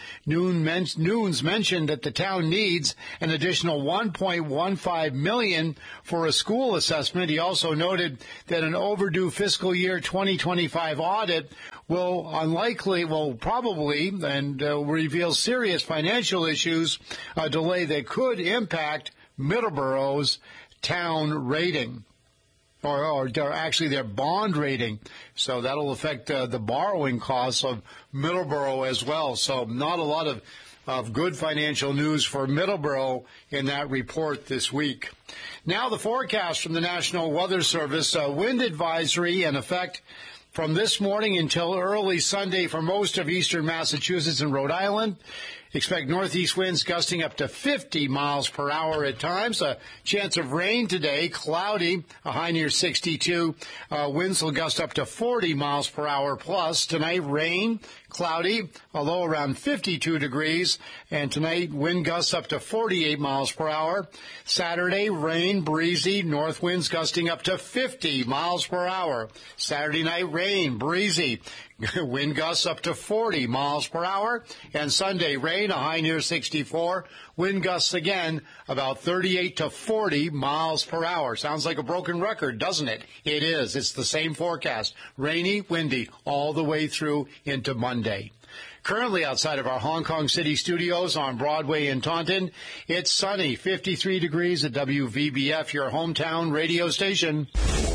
Nunes mentioned that the town needs an additional one point one five million dollars for a school assessment. He also noted that an overdue fiscal year twenty twenty-five audit will unlikely, will probably, and uh, reveal serious financial issues, a delay that could impact Middleborough's town rating. Or, or, or actually their bond rating. So that'll affect uh, the borrowing costs of Middleborough as well. So not a lot of, of good financial news for Middleborough in that report this week. Now the forecast from the National Weather Service. Uh, wind advisory in effect from this morning until early Sunday for most of eastern Massachusetts and Rhode Island. Expect northeast winds gusting up to fifty miles per hour at times. A chance of rain today, cloudy, a high near sixty-two. Uh, winds will gust up to forty miles per hour plus. Tonight, rain, cloudy, a low around fifty-two degrees. And tonight, wind gusts up to forty-eight miles per hour. Saturday, rain, breezy, north winds gusting up to fifty miles per hour. Saturday night, rain, breezy. Wind gusts up to forty miles per hour. And Sunday, rain, a high near sixty-four. Wind gusts again about thirty-eight to forty miles per hour. Sounds like a broken record, doesn't it? It is. It's the same forecast. Rainy, windy, all the way through into Monday. Currently outside of our Hong Kong City studios on Broadway in Taunton, it's sunny, fifty-three degrees at W V B F, your hometown radio station.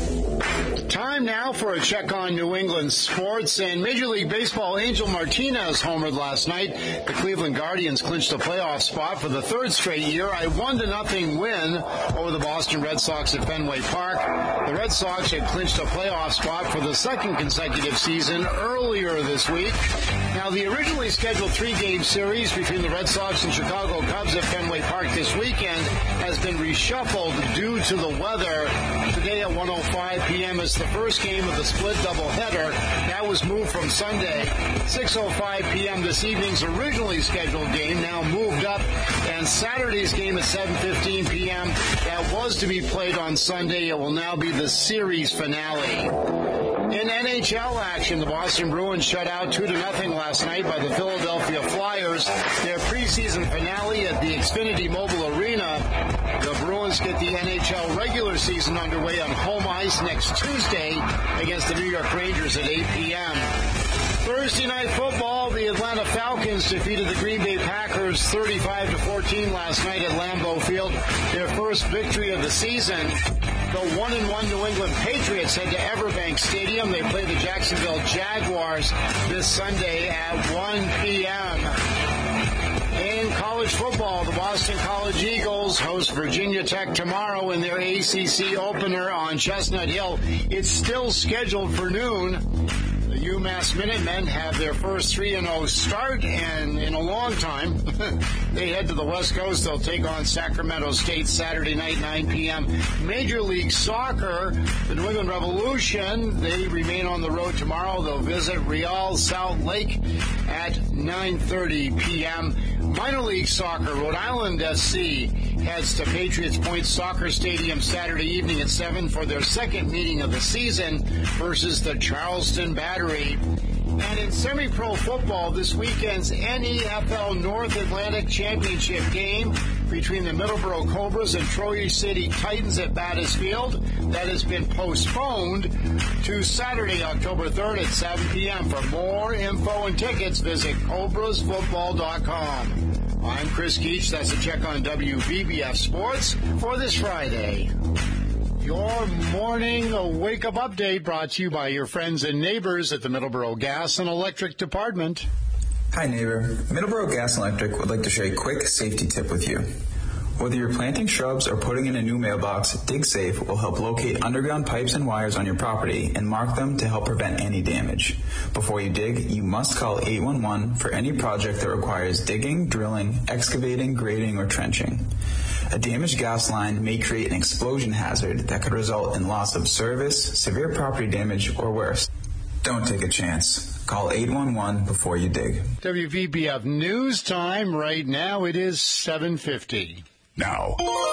Time now for a check on New England sports. And Major League Baseball, Angel Martinez homered last night. The Cleveland Guardians clinched a playoff spot for the third straight year. A one to nothing win over the Boston Red Sox at Fenway Park. The Red Sox had clinched a playoff spot for the second consecutive season earlier this week. Now, the originally scheduled three-game series between the Red Sox and Chicago Cubs at Fenway Park this weekend has been reshuffled due to the weather. Today at one oh five p.m. is the first game of the split doubleheader. That was moved from Sunday. six oh five p.m. this evening's originally scheduled game now moved up, and Saturday's game at seven fifteen p.m. that was to be played on Sunday. It will now be the series finale. In N H L action, the Boston Bruins shut out two to nothing last night by the Philadelphia Flyers. Their preseason finale at the Xfinity Mobile Arena. The Bruins get the N H L regular season underway on home ice next Tuesday against the New York Rangers at eight p.m. Thursday night football, the Atlanta Falcons defeated the Green Bay Packers thirty-five to fourteen last night at Lambeau Field, their first victory of the season. The one and one New England Patriots head to Everbank Stadium. They play the Jacksonville Jaguars this Sunday at one p.m. In college football, the Boston College Eagles host Virginia Tech tomorrow in their A C C opener on Chestnut Hill. It's still scheduled for noon. The UMass Minutemen have their first three and oh start, and in a long time, they head to the West Coast. They'll take on Sacramento State Saturday night, nine p.m. Major League Soccer, the New England Revolution, they remain on the road tomorrow. They'll visit Real Salt Lake at nine thirty p.m. Minor League Soccer, Rhode Island S C heads to Patriots Point Soccer Stadium Saturday evening at seven for their second meeting of the season versus the Charleston Battery. And in semi-pro football, this weekend's N E F L North Atlantic Championship game between the Middleborough Cobras and Troy City Titans at Battisfield, that has been postponed to Saturday, October third at seven p.m. For more info and tickets, visit cobras football dot com. I'm Chris Keach. That's a check on W V B F Sports for this Friday. Your morning wake-up update brought to you by your friends and neighbors at the Middleborough Gas and Electric Department. Hi, neighbor. Middleborough Gas and Electric would like to share a quick safety tip with you. Whether you're planting shrubs or putting in a new mailbox, DigSafe will help locate underground pipes and wires on your property and mark them to help prevent any damage. Before you dig, you must call eight one one for any project that requires digging, drilling, excavating, grading, or trenching. A damaged gas line may create an explosion hazard that could result in loss of service, severe property damage, or worse. Don't take a chance. Call eight one one before you dig. W V B F News Time. Right now it is seven fifty. Now,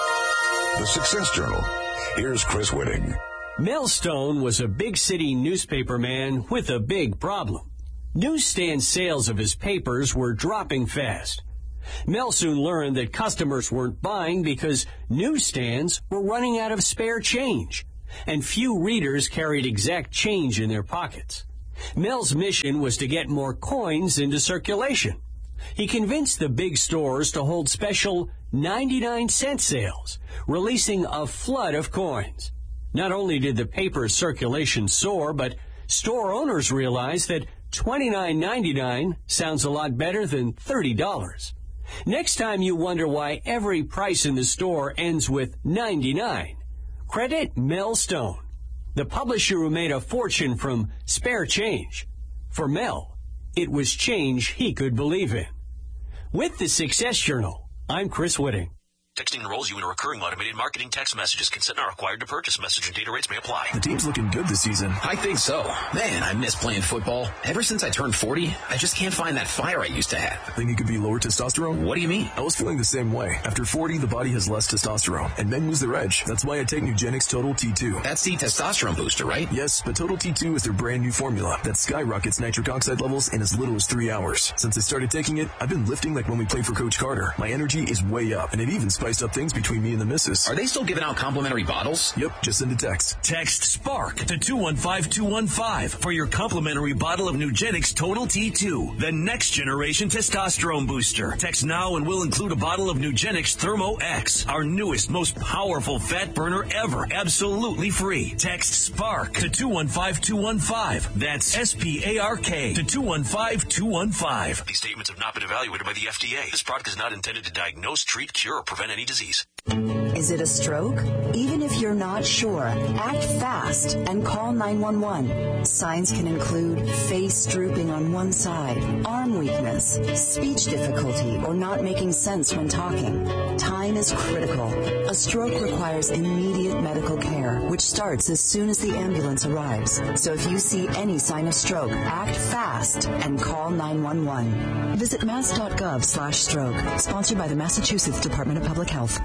the Success Journal. Here's Chris Whitting. Mel Stone was a big city newspaper man with a big problem. Newsstand sales of his papers were dropping fast. Mel soon learned that customers weren't buying because newsstands were running out of spare change, and few readers carried exact change in their pockets. Mel's mission was to get more coins into circulation. He convinced the big stores to hold special ninety-nine cent sales, releasing a flood of coins. Not only did the paper's circulation soar, but store owners realized that twenty-nine ninety-nine sounds a lot better than thirty dollars. Next time you wonder why every price in the store ends with ninety-nine, credit Mel Stone, the publisher who made a fortune from spare change. For Mel, it was change he could believe in. With the Success Journal, I'm Chris Whitting. Texting enrolls you in a recurring automated marketing text messages. Consent not required to purchase. Message and data rates may apply. The team's looking good this season. I think so. Man, I miss playing football. Ever since I turned forty, I just can't find that fire I used to have. Think it could be lower testosterone? What do you mean? I was feeling the same way. After forty, the body has less testosterone, and men lose their edge. That's why I take Nugenix Total T two. That's the testosterone booster, right? Yes, but Total T two is their brand new formula that skyrockets nitric oxide levels in as little as three hours. Since I started taking it, I've been lifting like when we played for Coach Carter. My energy is way up, and it even spiced up things between me and the missus. Are they still giving out complimentary bottles? Yep, just send a text. Text SPARK to two one five two one five for your complimentary bottle of Nugenix Total T two, the next generation testosterone booster. Text now and we'll include a bottle of Nugenix Thermo X, our newest, most powerful fat burner ever, absolutely free. Text SPARK to two one five two one five. That's S P A R K to two one five two one five. These statements have not been evaluated by the F D A. This product is not intended to diagnose, treat, cure, or prevent any disease. Is it a stroke? Even if you're not sure, act fast and call nine one one. Signs can include face drooping on one side, arm weakness, speech difficulty, or not making sense when talking. Time is critical. A stroke requires immediate medical care, which starts as soon as the ambulance arrives. So if you see any sign of stroke, act fast and call nine one one. Visit mass.gov slash stroke. Sponsored by the Massachusetts Department of Public Health.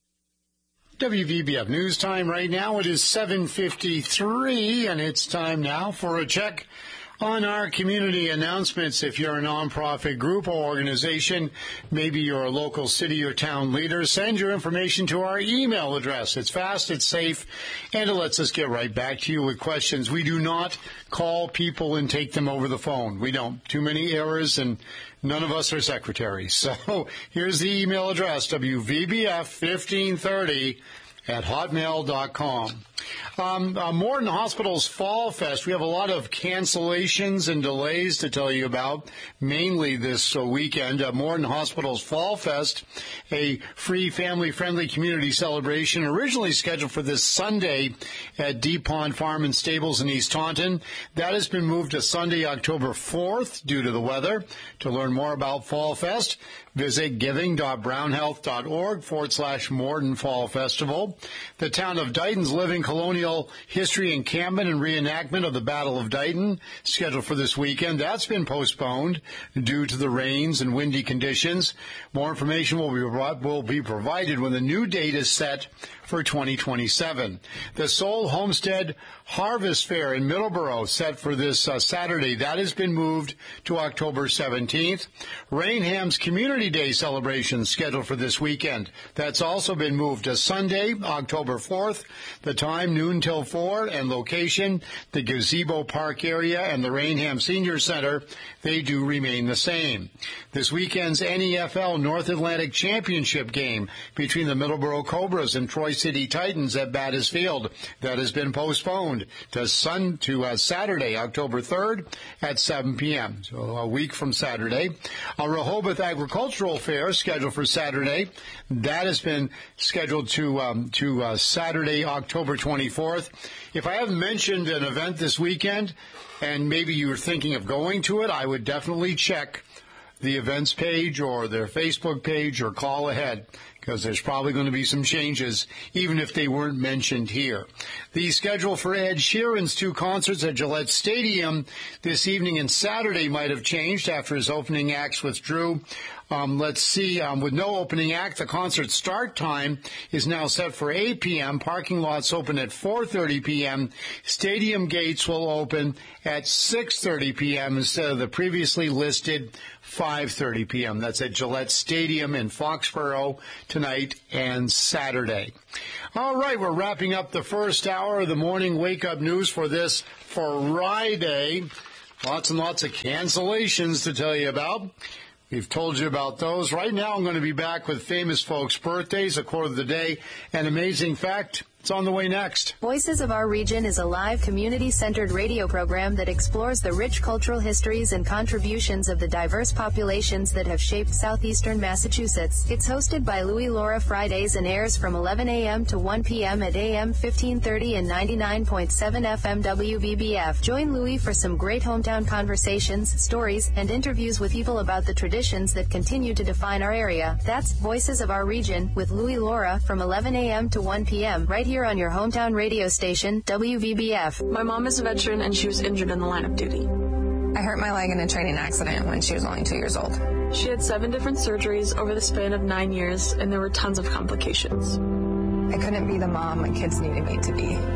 W V B F News Time right now. It is seven fifty-three, and it's time now for a check on our community announcements. If you're a nonprofit group or organization, maybe you're a local city or town leader, send your information to our email address. It's fast, it's safe, and it lets us get right back to you with questions. We do not call people and take them over the phone. We don't. Too many errors, and none of us are secretaries. So here's the email address, W V B F fifteen thirty at hotmail dot com. Um, uh, Morton Hospital's Fall Fest, we have a lot of cancellations and delays to tell you about, mainly this uh, weekend. Uh, Morton Hospital's Fall Fest, a free family-friendly community celebration, originally scheduled for this Sunday at Deep Pond Farm and Stables in East Taunton. That has been moved to Sunday, October fourth, due to the weather. To learn more about Fall Fest, visit giving.brownhealth.org forward slash Morton Fall Festival. The town of Dighton's Living Colonial History Encampment and Reenactment of the Battle of Dighton, scheduled for this weekend. That's been postponed due to the rains and windy conditions. More information will be, will be provided when the new date is set for twenty twenty-seven. The Soul Homestead Harvest Fair in Middleborough, set for this uh, Saturday. That has been moved to October seventeenth. Rainham's Community Day celebration scheduled for this weekend. That's also been moved to Sunday, October fourth. The time, noon till four, and location, the Gazebo Park area and the Rainham Senior Center. They do remain the same. This weekend's N E F L North Atlantic Championship game between the Middleborough Cobras and Troy Tri-City Titans at Battis Field. That has been postponed to sun to uh, Saturday, October third at seven p.m., so a week from Saturday. A Rehoboth Agricultural Fair scheduled for Saturday. That has been scheduled to um, to uh, Saturday, October twenty-fourth. If I haven't mentioned an event this weekend, and maybe you were thinking of going to it, I would definitely check the events page or their Facebook page or call ahead, because there's probably going to be some changes, even if they weren't mentioned here. The schedule for Ed Sheeran's two concerts at Gillette Stadium this evening and Saturday might have changed after his opening acts withdrew. Um, let's see, um, with no opening act, the concert start time is now set for eight p.m. Parking lots open at four thirty p.m. Stadium gates will open at six thirty p.m. instead of the previously listed five thirty p.m. That's at Gillette Stadium in Foxborough tonight and Saturday. All right, we're wrapping up the first hour of the morning wake-up news for this Friday. Lots and lots of cancellations to tell you about. We've told you about those. Right now, I'm going to be back with famous folks' birthdays, a quote of the day, an amazing fact. It's on the way next. Voices of Our Region is a live, community-centered radio program that explores the rich cultural histories and contributions of the diverse populations that have shaped southeastern Massachusetts. It's hosted by Louie Laura Fridays and airs from eleven a.m. to one p.m. at A M fifteen thirty and ninety-nine point seven F M W V B F. Join Louie for some great hometown conversations, stories, and interviews with people about the traditions that continue to define our area. That's Voices of Our Region with Louie Laura from eleven a.m. to one p.m. right here on your hometown radio station, W V B F. My mom is a veteran and she was injured in the line of duty. I hurt my leg in a training accident when she was only two years old. She had seven different surgeries over the span of nine years and there were tons of complications. I couldn't be the mom my kids needed me to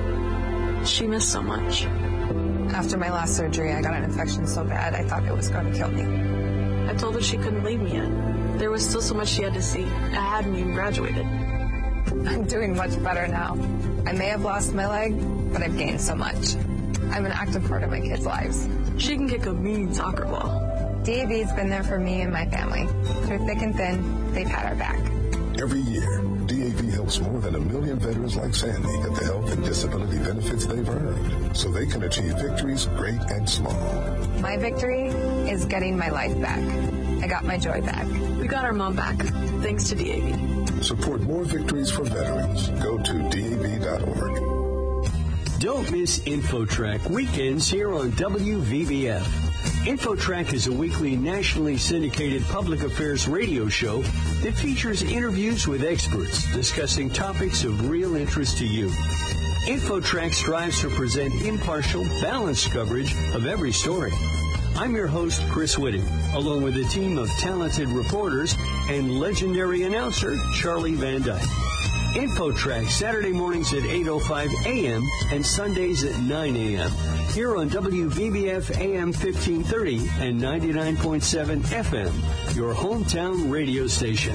be. She missed so much. After my last surgery, I got an infection so bad I thought it was going to kill me. I told her she couldn't leave me yet. There was still so much she had to see. I hadn't even graduated. I'm doing much better now. I may have lost my leg, but I've gained so much. I'm an active part of my kids' lives. She can kick a mean soccer ball. D A V's been there for me and my family. Through thick and thin, they've had our back. Every year, D A V helps more than a million veterans like Sandy get the health and disability benefits they've earned, so they can achieve victories great and small. My victory is getting my life back. I got my joy back. We got our mom back, thanks to D A V. Support more victories for veterans. Go to D A V dot org. Don't miss InfoTrack weekends here on W V B F. InfoTrack is a weekly nationally syndicated public affairs radio show that features interviews with experts discussing topics of real interest to you. InfoTrack strives to present impartial, balanced coverage of every story. I'm your host, Chris Whitting, along with a team of talented reporters and legendary announcer, Charlie Van Dyke. InfoTrack, Saturday mornings at eight oh five a.m. and Sundays at nine a.m. here on W V B F A M fifteen thirty and ninety-nine point seven F M, your hometown radio station.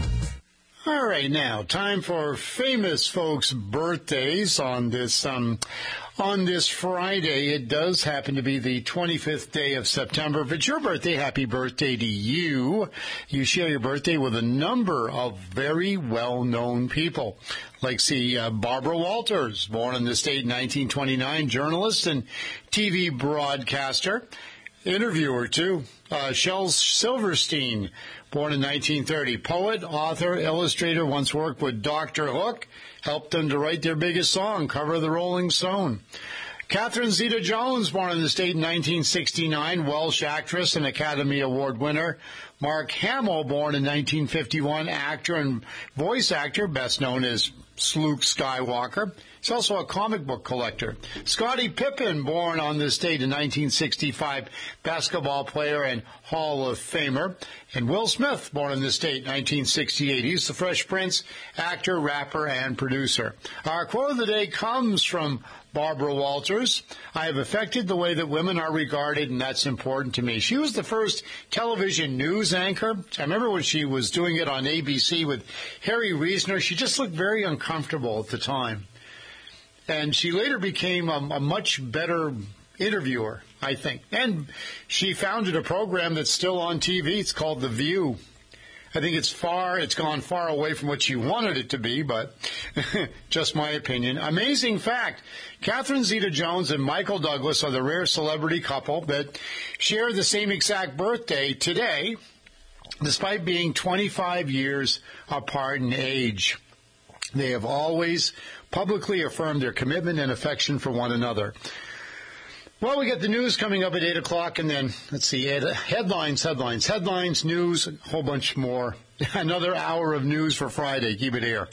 All right, now, time for famous folks' birthdays on this um, on this Friday. It does happen to be the twenty-fifth day of September. If it's your birthday, happy birthday to you. You share your birthday with a number of very well-known people. Like, see, uh, Barbara Walters, born in the state in nineteen twenty-nine, journalist and T V broadcaster. Interviewer, too. Uh, Shel Silverstein, born in nineteen thirty. Poet, author, illustrator, once worked with Doctor Hook, helped them to write their biggest song, Cover of the Rolling Stone. Catherine Zeta-Jones, born in the state in nineteen sixty-nine, Welsh actress and Academy Award winner. Mark Hamill, born in nineteen fifty-one, actor and voice actor, best known as Luke Skywalker. He's also a comic book collector. Scottie Pippen, born on this date in nineteen sixty-five, basketball player and Hall of Famer. And Will Smith, born on this date, nineteen sixty-eight. He's the Fresh Prince, actor, rapper, and producer. Our quote of the day comes from Barbara Walters. I have affected the way that women are regarded, and that's important to me. She was the first television news anchor. I remember when she was doing it on A B C with Harry Reasoner. She just looked very uncomfortable at the time. And she later became a, a much better interviewer, I think. And she founded a program that's still on T V. It's called The View. I think it's far, it's gone far away from what you wanted it to be, but just my opinion. Amazing fact, Catherine Zeta-Jones and Michael Douglas are the rare celebrity couple that share the same exact birthday today, despite being twenty-five years apart in age. They have always publicly affirmed their commitment and affection for one another. Well, we get the news coming up at eight o'clock, and then, let's see, headlines, headlines, headlines, news, a whole bunch more. Another hour of news for Friday. Keep it here.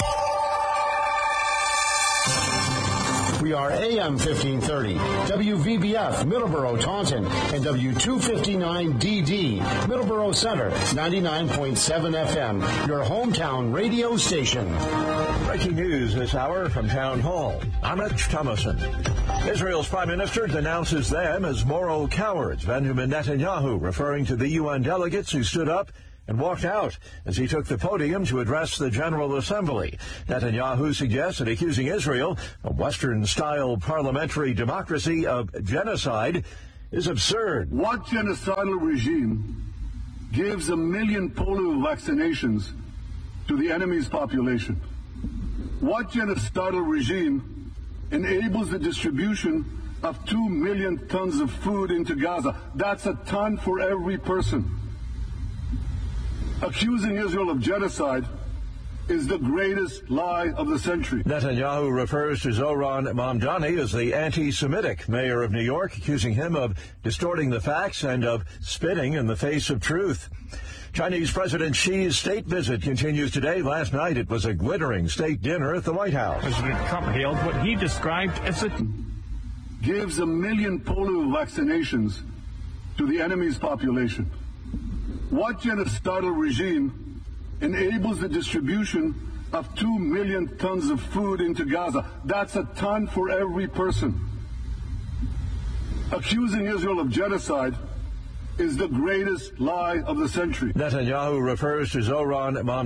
We are A M fifteen thirty, W V B F, Middleborough, Taunton, and W two fifty-nine D D, Middleborough Center, ninety-nine point seven F M, your hometown radio station. Breaking news this hour from Town Hall. I'm Rich Thomason. Israel's prime minister denounces them as moral cowards. Benjamin Netanyahu referring to the U N delegates who stood up and walked out as he took the podium to address the General Assembly. Netanyahu suggested accusing Israel, a Western-style parliamentary democracy, of genocide is absurd. What genocidal regime gives a million polio vaccinations to the enemy's population? What genocidal regime enables the distribution of two million tons of food into Gaza? That's a ton for every person. Accusing Israel of genocide is the greatest lie of the century. Netanyahu refers to Zohran Mamdani as the anti-Semitic mayor of New York, accusing him of distorting the facts and of spitting in the face of truth. Chinese President Xi's state visit continues today. Last night it was a glittering state dinner at the White House. President Trump hailed what he described as a gives a million polio vaccinations to the enemy's population. What genocidal regime enables the distribution of two million tons of food into Gaza? That's a ton for every person. Accusing Israel of genocide is the greatest lie of the century. Netanyahu refers to Zohran Mamdani